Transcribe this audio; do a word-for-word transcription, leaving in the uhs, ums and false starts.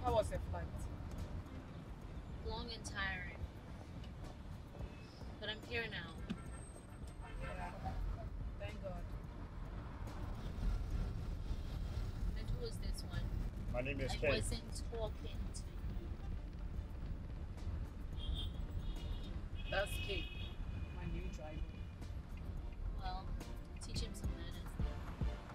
How was the flight? Long and tiring. But I'm here now. Yeah. Thank God. And who is this one? My name is I Ken. wasn't talking to you. That's Kate.